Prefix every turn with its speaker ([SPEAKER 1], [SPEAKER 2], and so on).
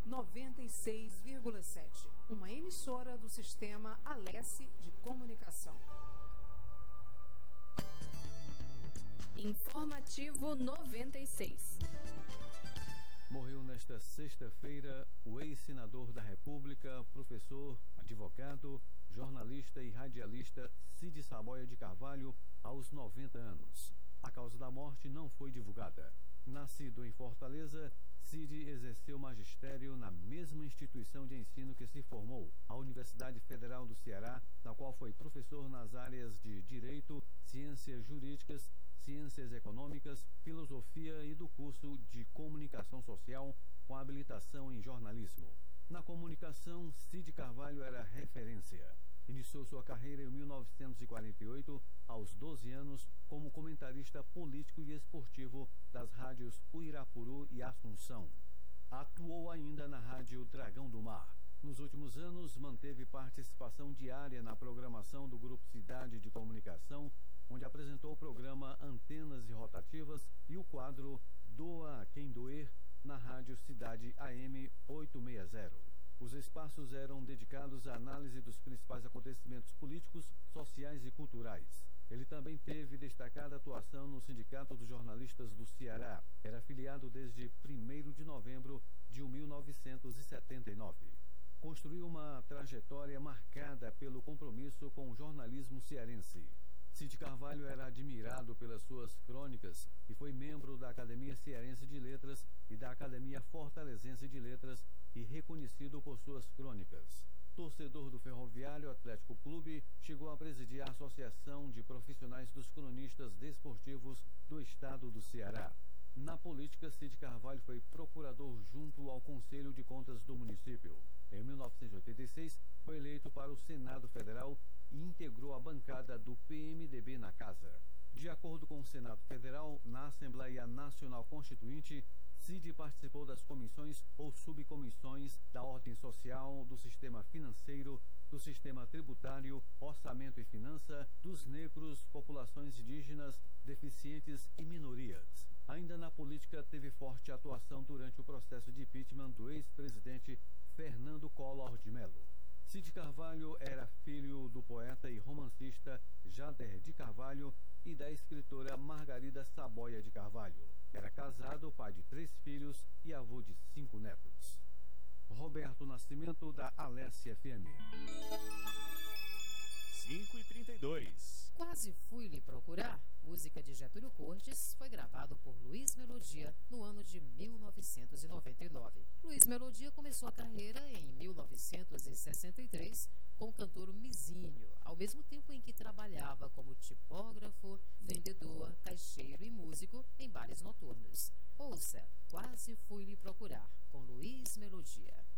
[SPEAKER 1] 96,7, uma emissora do Sistema Alesse de Comunicação.
[SPEAKER 2] Informativo 96.
[SPEAKER 3] Morreu nesta sexta-feira o ex-senador da República, professor, advogado, jornalista e radialista Cid Saboia de Carvalho, aos 90 anos. A causa da morte não foi divulgada. Nascido em Fortaleza, Cid exerceu magistério na mesma instituição de ensino que se formou, a Universidade Federal do Ceará, na qual foi professor nas áreas de Direito, Ciências Jurídicas, Ciências Econômicas, Filosofia e do curso de Comunicação Social, com habilitação em jornalismo. Na comunicação, Cid Carvalho era referência. Iniciou sua carreira em 1948, aos 12 anos, como comentarista político e esportivo das rádios Uirapuru e Assunção. Atuou ainda na rádio Dragão do Mar. Nos últimos anos, manteve participação diária na programação do Grupo Cidade de Comunicação, onde apresentou o programa Antenas e Rotativas e o quadro Doa a Quem Doer, na rádio Cidade AM 860. Os espaços eram dedicados à análise dos principais acontecimentos políticos, sociais e culturais. Ele também teve destacada atuação no Sindicato dos Jornalistas do Ceará. Era afiliado desde 1º de novembro de 1979. Construiu uma trajetória marcada pelo compromisso com o jornalismo cearense. Cid Carvalho era admirado pelas suas crônicas e foi membro da Academia Cearense de Letras e da Academia Fortalezense de Letras e reconhecido por suas crônicas. Torcedor do Ferroviário Atlético Clube, chegou a presidir a Associação de Profissionais dos Cronistas Desportivos do Estado do Ceará. Na política, Cid Carvalho foi procurador junto ao Conselho de Contas do município. Em 1986, foi eleito para o Senado Federal e integrou a bancada do PMDB na casa. De acordo com o Senado Federal, na Assembleia Nacional Constituinte, Cid participou das comissões ou subcomissões da ordem social, do sistema financeiro, do sistema tributário, orçamento e finança, dos negros, populações indígenas, deficientes e minorias. Ainda na política, teve forte atuação durante o processo de impeachment do ex-presidente Fernando Collor de Mello. Cid Carvalho era filho do poeta e romancista Jader de Carvalho e da escritora Margarida Saboia de Carvalho. Era casado, pai de 3 filhos e avô de 5 netos. Roberto Nascimento, da Alesse FM.
[SPEAKER 4] 5h32.
[SPEAKER 2] Quase Fui Lhe Procurar, música de Getúlio Cortes, foi gravado por Luiz Melodia no ano de 1999. Luiz Melodia começou a carreira em 1963 com o cantor Mizinho, ao mesmo tempo em que trabalhava como tipógrafo, vendedor, caixeiro e músico em bares noturnos. Ouça Quase Fui Lhe Procurar, com Luiz Melodia.